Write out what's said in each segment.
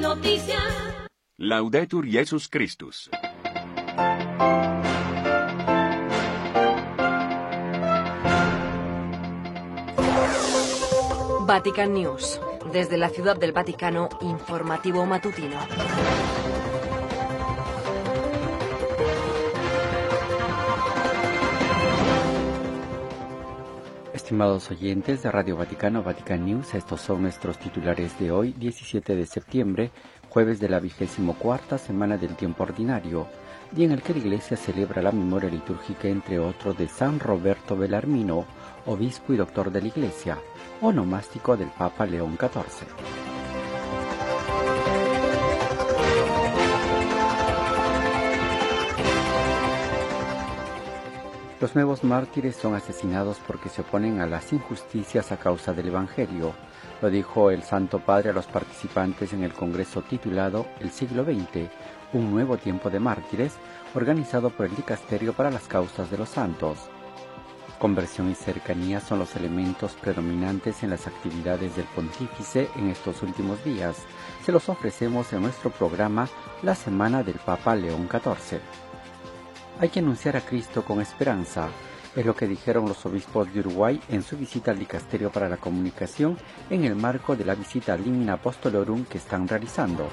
noticias. Laudetur Jesus Christus. Vatican News. Desde la Ciudad del Vaticano, informativo matutino. Estimados oyentes de Radio Vaticano, Vatican News, estos son nuestros titulares de hoy, 17 de septiembre, jueves de la 24ª semana del tiempo ordinario, día en el que la Iglesia celebra la memoria litúrgica, entre otros, de San Roberto Bellarmino, obispo y doctor de la Iglesia, onomástico del Papa León XIV. Los nuevos mártires son asesinados porque se oponen a las injusticias a causa del Evangelio. Lo dijo el Santo Padre a los participantes en el congreso titulado El siglo XX, un nuevo tiempo de mártires, organizado por el Dicasterio para las Causas de los Santos. Conversión y cercanía son los elementos predominantes en las actividades del Pontífice en estos últimos días. Se los ofrecemos en nuestro programa La Semana del Papa León XIV. Hay que anunciar a Cristo con esperanza, es lo que dijeron los obispos de Uruguay en su visita al Dicasterio para la Comunicación en el marco de la visita Limina Apostolorum que están realizando.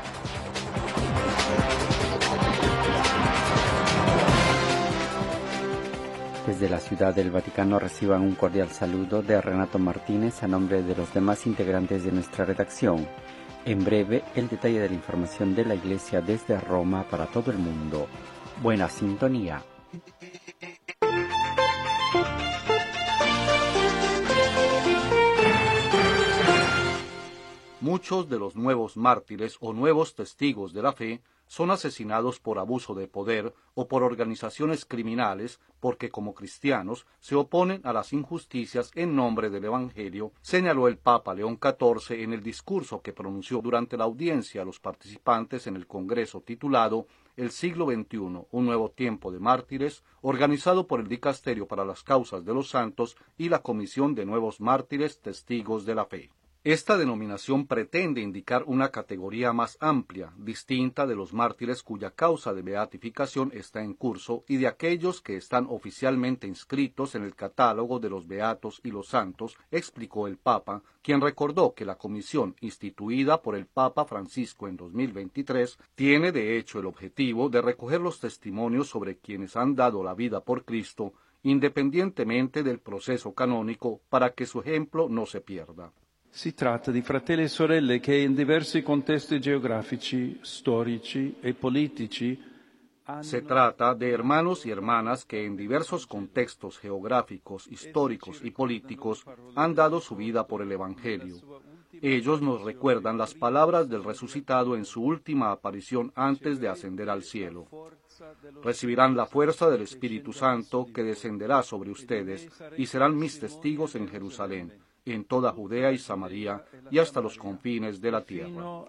Desde la Ciudad del Vaticano reciban un cordial saludo de Renato Martínez a nombre de los demás integrantes de nuestra redacción. En breve, el detalle de la información de la Iglesia desde Roma para todo el mundo. Buena sintonía. Muchos de los nuevos mártires o nuevos testigos de la fe son asesinados por abuso de poder o por organizaciones criminales porque como cristianos se oponen a las injusticias en nombre del Evangelio, señaló el Papa León XIV en el discurso que pronunció durante la audiencia a los participantes en el congreso titulado El siglo XXI, un nuevo tiempo de mártires, organizado por el Dicasterio para las Causas de los Santos y la Comisión de Nuevos Mártires Testigos de la Fe. Esta denominación pretende indicar una categoría más amplia, distinta de los mártires cuya causa de beatificación está en curso y de aquellos que están oficialmente inscritos en el catálogo de los beatos y los santos, explicó el Papa, quien recordó que la comisión instituida por el Papa Francisco en 2023 tiene de hecho el objetivo de recoger los testimonios sobre quienes han dado la vida por Cristo, independientemente del proceso canónico, para que su ejemplo no se pierda. Si tratta di fratelli e sorelle che in diversi contesti geografici, storici e politici Se trata de hermanos y hermanas que en diversos contextos geográficos, históricos y políticos han dado su vida por el Evangelio. Ellos nos recuerdan las palabras del resucitado en su última aparición antes de ascender al cielo. Recibirán la fuerza del Espíritu Santo que descenderá sobre ustedes y serán mis testigos en Jerusalén, en toda Judea y Samaria y hasta los confines de la tierra.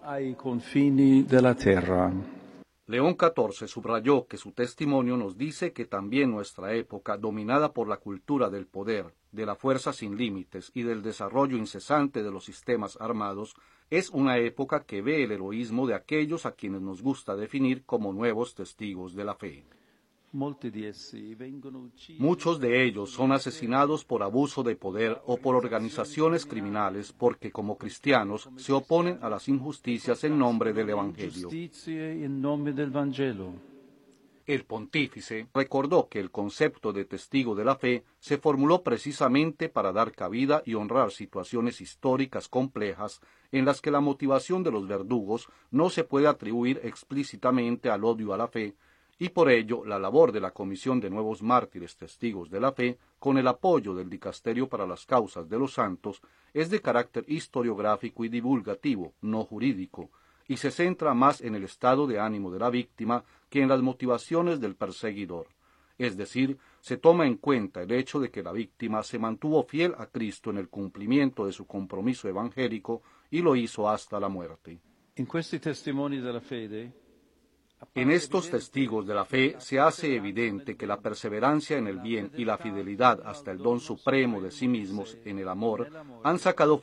León XIV subrayó que su testimonio nos dice que también nuestra época, dominada por la cultura del poder, de la fuerza sin límites y del desarrollo incesante de los sistemas armados, es una época que ve el heroísmo de aquellos a quienes nos gusta definir como nuevos testigos de la fe. Muchos de ellos son asesinados por abuso de poder o por organizaciones criminales porque como cristianos se oponen a las injusticias en nombre del Evangelio. El pontífice recordó que el concepto de testigo de la fe se formuló precisamente para dar cabida y honrar situaciones históricas complejas en las que la motivación de los verdugos no se puede atribuir explícitamente al odio a la fe, y por ello la labor de la Comisión de Nuevos Mártires Testigos de la Fe, con el apoyo del Dicasterio para las Causas de los Santos, es de carácter historiográfico y divulgativo, no jurídico, y se centra más en el estado de ánimo de la víctima que en las motivaciones del perseguidor. Es decir, se toma en cuenta el hecho de que la víctima se mantuvo fiel a Cristo en el cumplimiento de su compromiso evangélico y lo hizo hasta la muerte. En estos testigos de la fe se hace evidente que la perseverancia en el bien y la fidelidad hasta el don supremo de sí mismos en el amor han sacado